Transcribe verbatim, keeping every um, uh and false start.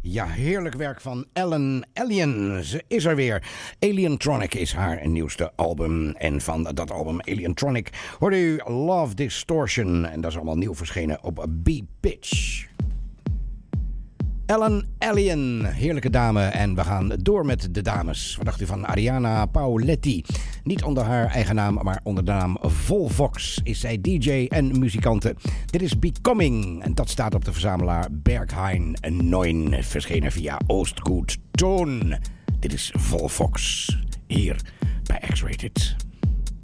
Ja, heerlijk werk van Ellen Allien. Ze is er weer. Alientronic is haar nieuwste album. En van dat album Alientronic hoorde u Love Distortion. En dat is allemaal nieuw verschenen op B-Pitch. Ellen Allien, heerlijke dame. En we gaan door met de dames. Wat dacht u van Ariana Pauletti? Niet onder haar eigen naam, maar onder de naam Volvox is zij D J en muzikante. Dit is Becoming en dat staat op de verzamelaar Berghain neun, verschenen via Oostgoed Toon. Dit is Volvox, hier bij X-Rated.